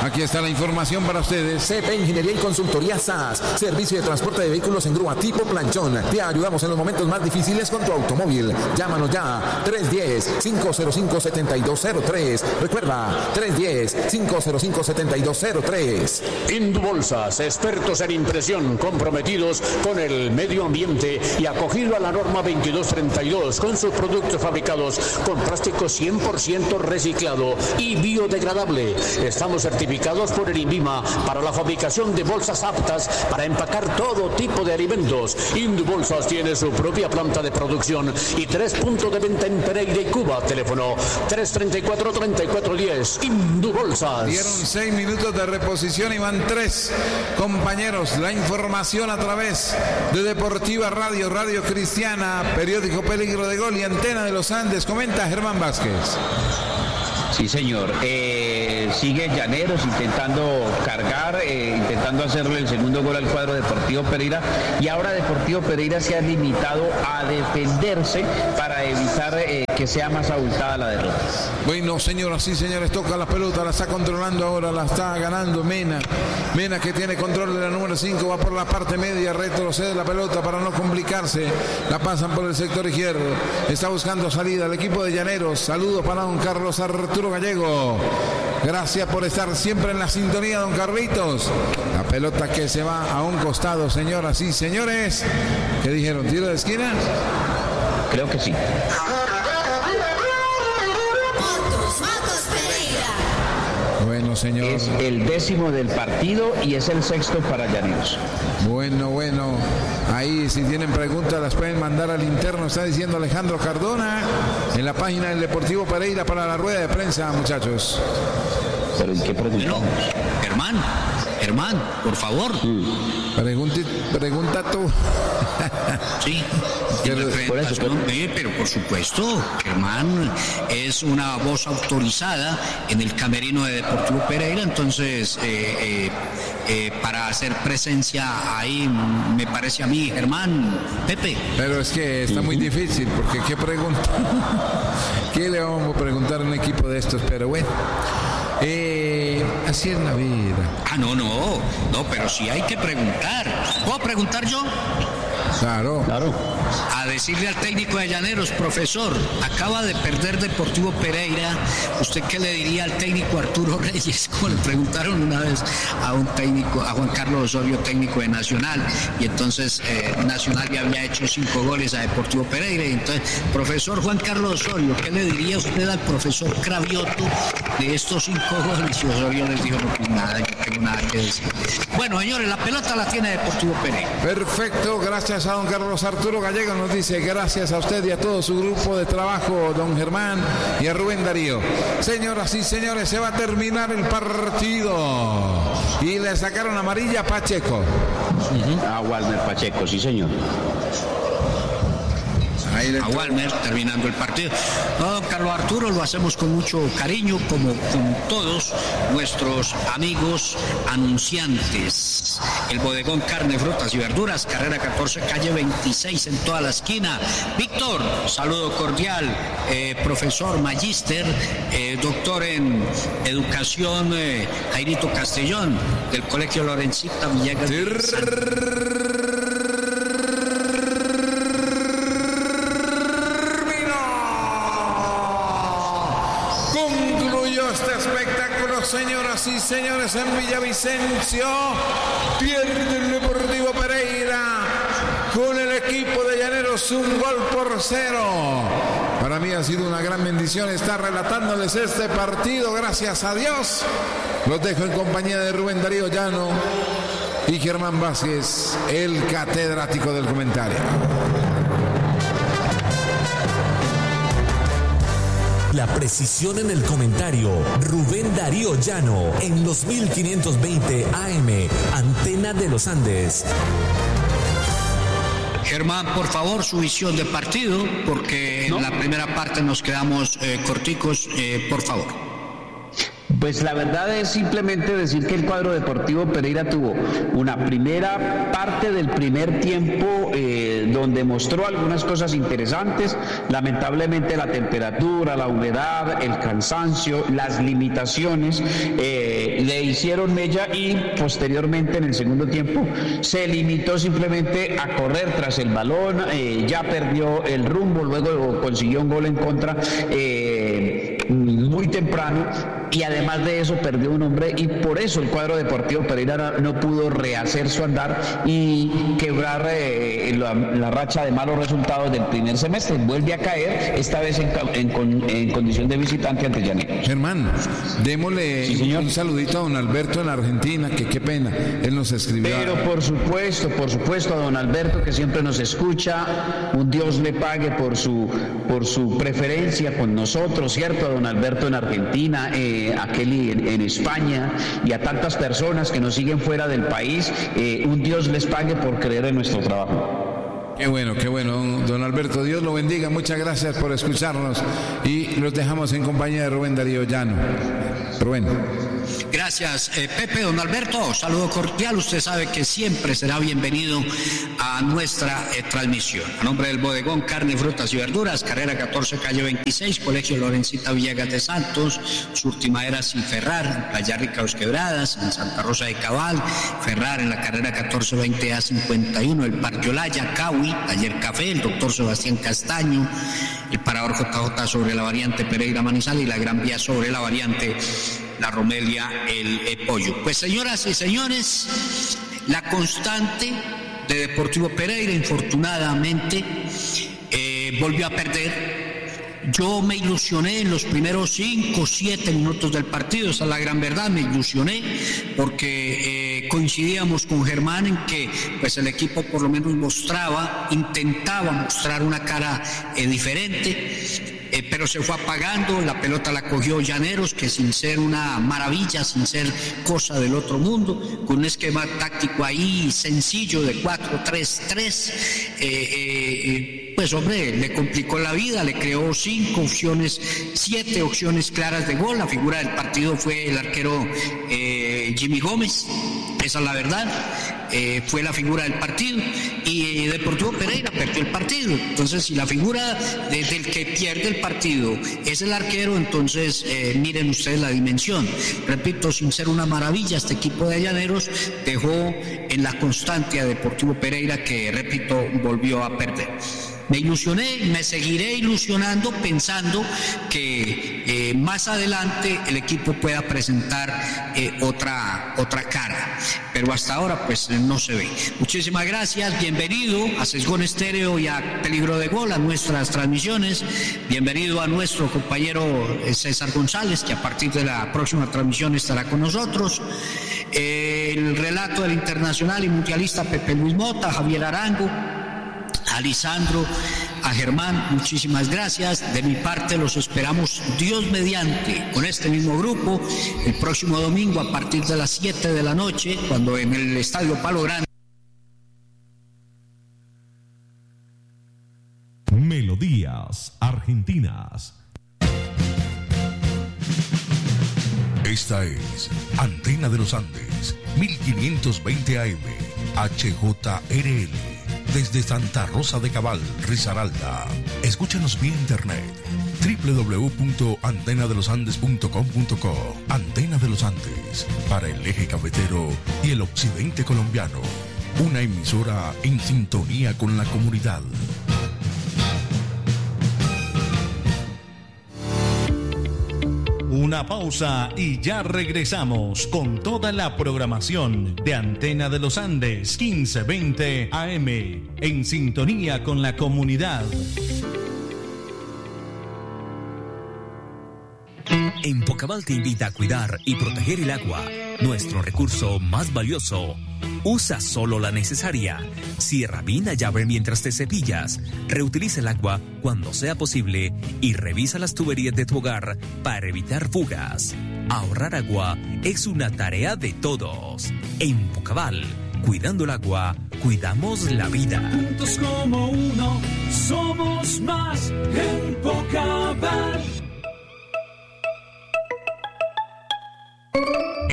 B: Aquí está la información para ustedes.
J: C P Ingeniería y Consultoría S A S. Servicio de transporte de vehículos en grúa tipo planchón. Te ayudamos en los momentos más difíciles con tu automóvil. Llámanos ya. tres uno cero, cinco cero cinco, siete dos cero tres. Recuerda, tres uno cero, cinco cero cinco, siete dos cero tres.
E: Indubolsas, expertos en impresión, comprometidos con el medio ambiente y acogido a la norma veintidós treinta y dos con sus productos fabricados con plástico cien por ciento reciclado y biodegradable. Estamos certificados por el INVIMA para la fabricación de bolsas aptas para empacar todo tipo de alimentos. Indubolsas tiene su propia planta de producción y tres puntos de venta en Pereira y Cuba. Teléfono tres treinta y cuatro, treinta y cuatro diez. Indubolsas.
B: Dieron seis minutos de reposición y van tres. Compañeros, la información a través de Deportiva Radio, Radio Cristiana, periódico Peligro de Gol y Antena de los Andes. Comenta Germán Vázquez.
D: Sí, señor. Eh, sigue Llaneros intentando cargar, eh, intentando hacerle el segundo gol al cuadro Deportivo Pereira. Y ahora Deportivo Pereira se ha limitado a defenderse para evitar eh, que sea más abultada la derrota.
B: Bueno, señoras y señores, toca la pelota, la está controlando ahora, la está ganando Mena. Mena, que tiene control de la número cinco, va por la parte media, retrocede la pelota para no complicarse. La pasan por el sector izquierdo. Está buscando salida el equipo de Llaneros. Saludos para don Carlos Arturo Gallego. Gracias por estar siempre en la sintonía, don Carlitos. La pelota que se va a un costado, señoras y señores. ¿Qué dijeron? ¿Tiro de esquina?
D: Creo que sí.
B: Bueno, señor.
D: Es el décimo del partido y es el sexto para Llaneros.
B: Bueno, bueno. Ahí, si tienen preguntas, las pueden mandar al interno. Está diciendo Alejandro Cardona en la página del Deportivo Pereira para la rueda de prensa, muchachos.
D: ¿Pero en qué preguntamos?
C: No, Germán, Germán, por favor.
B: Mm. Pregunti, pregunta tú.
C: Sí. Por eso, pero... Eh, pero por supuesto, Germán es una voz autorizada en el camerino de Deportivo Pereira, entonces eh, eh, eh, para hacer presencia ahí, me parece a mí, Germán, Pepe.
B: Pero es que está muy difícil, porque ¿qué pregunta? ¿Qué le vamos a preguntar a un equipo de estos? Pero bueno. Eh, así es la vida.
C: Ah, no, no, no, pero sí hay que preguntar. ¿Puedo preguntar yo?
B: Claro, claro.
C: A decirle al técnico de Llaneros, profesor, acaba de perder Deportivo Pereira. ¿Usted qué le diría al técnico Arturo Reyes? Como le preguntaron una vez a un técnico, a Juan Carlos Osorio, técnico de Nacional, y entonces eh, Nacional ya había hecho cinco goles a Deportivo Pereira. Y entonces, profesor Juan Carlos Osorio, ¿qué le diría usted al profesor Cravioto de estos cinco goles? Y Osorio les dijo, no, pues nada, yo no tengo nada que decir. Bueno, señores, la pelota la tiene Deportivo Pereira.
B: Perfecto, gracias a don Carlos Arturo Gallego. Nos dice gracias a usted y a todo su grupo de trabajo, don Germán y a Rubén Darío. Señoras y señores, se va a terminar el partido y le sacaron amarilla a Pacheco.
D: Uh-huh. A Walmer Pacheco, sí señor.
C: A Walmer terminando el partido. No, don Carlos Arturo, lo hacemos con mucho cariño, como con todos nuestros amigos anunciantes. El bodegón Carne, Frutas y Verduras, carrera catorce, calle veintiséis, en toda la esquina. Víctor, saludo cordial. Eh, profesor, magíster, eh, doctor en educación, eh, Jairito Castellón, del Colegio Lorencita Villegas.
B: Señoras y señores, en Villavicencio pierde el Deportivo Pereira con el equipo de Llaneros un gol por cero. Para mí ha sido una gran bendición estar relatándoles este partido, gracias a Dios. Los dejo en compañía de Rubén Darío Llano y Germán Vázquez, el catedrático del comentario.
K: La precisión en el comentario. Rubén Darío Llano en los mil quinientos veinte A M, Antena de los Andes.
C: Germán, por favor, su visión de partido, porque ¿no? En la primera parte nos quedamos eh, corticos, eh, por favor.
D: Pues la verdad es simplemente decir que el cuadro deportivo Pereira tuvo una primera parte del primer tiempo eh, donde mostró algunas cosas interesantes. Lamentablemente la temperatura, la humedad, el cansancio, las limitaciones eh, le hicieron mella y posteriormente en el segundo tiempo se limitó simplemente a correr tras el balón, eh, ya perdió el rumbo, luego consiguió un gol en contra eh, muy temprano y además de eso perdió un hombre y por eso el cuadro deportivo Pereira no pudo rehacer su andar y quebrar eh, la, la racha de malos resultados del primer semestre. Vuelve a caer, esta vez en, en, en condición de visitante ante Llaneros.
B: Germán, démosle sí, un saludito a don Alberto en Argentina, que qué pena, él nos escribió.
D: Pero por supuesto, por supuesto a don Alberto que siempre nos escucha, un Dios le pague por su, por su preferencia con nosotros, ¿cierto? A don Alberto en Argentina, eh, a Kelly en, en España y a tantas personas que nos siguen fuera del país, eh, un Dios les pague por creer en nuestro trabajo.
B: Qué bueno, qué bueno, don Alberto, Dios lo bendiga, muchas gracias por escucharnos y los dejamos en compañía de Rubén Darío Llano. Rubén.
C: Gracias, eh, Pepe, don Alberto, saludo cordial, usted sabe que siempre será bienvenido a nuestra eh, transmisión. A nombre del bodegón Carne, Frutas y Verduras, carrera catorce, calle veintiséis, Colegio Lorencita Villegas de Santos, Surtimaderas y Ferrar, en Playa Rica Dos Quebradas, en Santa Rosa de Cabal, Ferrar en la carrera catorce veinte A cincuenta y uno, el Parque Olaya, Cawi, Taller Café, el doctor Sebastián Castaño, el Parador J J sobre la variante Pereira Manizales y la Gran Vía sobre la variante La Romelia, el, el Pollo. Pues señoras y señores, la constante de Deportivo Pereira, infortunadamente, eh, volvió a perder. Yo me ilusioné en los primeros cinco o siete minutos del partido, esa es la gran verdad, me ilusioné porque eh, coincidíamos con Germán en que pues el equipo por lo menos mostraba, intentaba mostrar una cara eh, diferente. Eh, pero se fue apagando, la pelota la cogió Llaneros, que sin ser una maravilla, sin ser cosa del otro mundo, con un esquema táctico ahí sencillo de cuatro tres tres, eh, eh, pues hombre, le complicó la vida, le creó cinco opciones, siete opciones claras de gol. La figura del partido fue el arquero eh, Jimmy Gómez, esa es la verdad. Eh, fue la figura del partido y eh, Deportivo Pereira perdió el partido. Entonces, si la figura de, del que pierde el partido es el arquero, entonces eh, miren ustedes la dimensión. Repito, sin ser una maravilla, este equipo de Llaneros dejó en la constante a Deportivo Pereira, que repito, volvió a perder. Me ilusioné, me seguiré ilusionando pensando que eh, más adelante el equipo pueda presentar eh, otra, otra cara, pero hasta ahora pues no se ve. Muchísimas gracias, bienvenido a Sesgón Estéreo y a Peligro de Gol, a nuestras transmisiones. Bienvenido a nuestro compañero César González, que a partir de la próxima transmisión estará con nosotros. Eh, el relato del internacional y mundialista Pepe Luis Mota, Javier Arango, a Lisandro, a Germán, muchísimas gracias. De mi parte los esperamos, Dios mediante, con este mismo grupo el próximo domingo a partir de las siete de la noche, cuando en el Estadio Palo Grande.
F: Melodías Argentinas. Esta es Antena de los Andes, mil quinientos veinte A M, H J R L. Desde Santa Rosa de Cabal, Risaralda. Escúchanos vía internet doble u doble u doble u punto antena de los andes punto com punto co. Antena de los Andes, para el eje cafetero y el occidente colombiano. Una emisora en sintonía con la comunidad.
L: Una pausa y ya regresamos con toda la programación de Antena de los Andes quince veinte A M, en sintonía con la comunidad.
K: Empocabal te invita a cuidar y proteger el agua, nuestro recurso más valioso. Usa solo la necesaria. Cierra bien la llave mientras te cepillas. Reutiliza el agua cuando sea posible y revisa las tuberías de tu hogar para evitar fugas. Ahorrar agua es una tarea de todos. En Pocabal, cuidando el agua, cuidamos la vida.
M: Juntos como uno, somos más en Pocabal.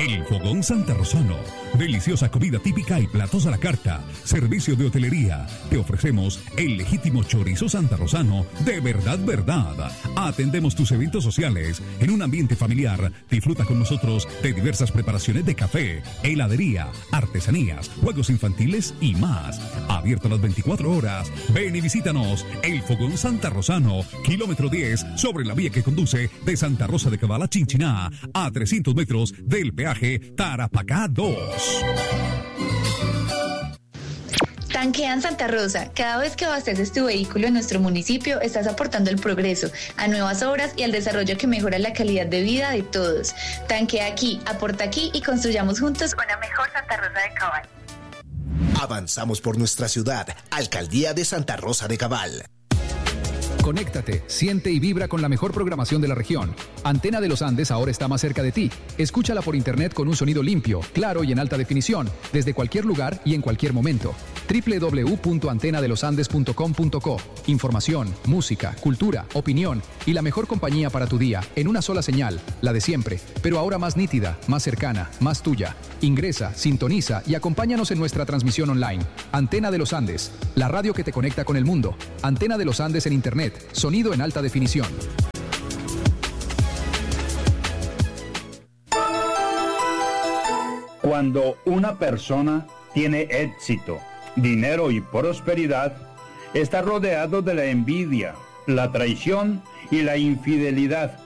N: El Fogón Santa Rosano. Deliciosa comida típica y platos a la carta. Servicio de hotelería. Te ofrecemos el legítimo chorizo Santa Rosano de verdad, verdad. Atendemos tus eventos sociales en un ambiente familiar. Disfruta con nosotros de diversas preparaciones de café, heladería, artesanías, juegos infantiles y más. Abierto las veinticuatro horas. Ven y visítanos. El Fogón Santa Rosano, kilómetro diez, sobre la vía que conduce de Santa Rosa de Cabal a Chinchiná, a trescientos metros del peaje Tarapacá dos.
O: Tanquea en Santa Rosa. Cada vez que abasteces tu vehículo en nuestro municipio, estás aportando al progreso, a nuevas obras y al desarrollo que mejora la calidad de vida de todos. Tanquea aquí, aporta aquí y construyamos juntos una mejor Santa Rosa de Cabal.
P: Avanzamos por nuestra ciudad. Alcaldía de Santa Rosa de Cabal.
Q: Conéctate, siente y vibra con la mejor programación de la región. Antena de los Andes ahora está más cerca de ti. Escúchala por internet con un sonido limpio, claro y en alta definición, desde cualquier lugar y en cualquier momento. doble u doble u doble u punto antena de los andes punto com punto co. Información, música, cultura, opinión y la mejor compañía para tu día en una sola señal, la de siempre, pero ahora más nítida, más cercana, más tuya. Ingresa, sintoniza y acompáñanos en nuestra transmisión online. Antena de los Andes, la radio que te conecta con el mundo. Antena de los Andes en internet. Sonido en alta definición.
I: Cuando una persona tiene éxito, dinero y prosperidad, está rodeado de la envidia, la traición y la infidelidad,